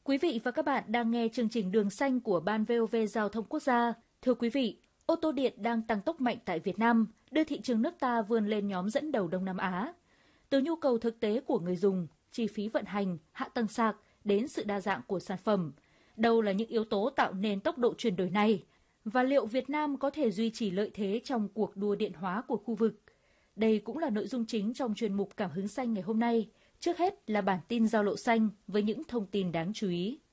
Quý vị và các bạn đang nghe chương trình Đường Xanh của Ban VOV Giao thông Quốc gia. Thưa quý vị, ô tô điện đang tăng tốc mạnh tại Việt Nam, đưa thị trường nước ta vươn lên nhóm dẫn đầu Đông Nam Á. Từ nhu cầu thực tế của người dùng, chi phí vận hành, hạ tầng sạc đến sự đa dạng của sản phẩm, đâu là những yếu tố tạo nên tốc độ chuyển đổi này? Và liệu Việt Nam có thể duy trì lợi thế trong cuộc đua điện hóa của khu vực? Đây cũng là nội dung chính trong chuyên mục Cảm hứng xanh ngày hôm nay. Trước hết là bản tin giao lộ xanh với những thông tin đáng chú ý.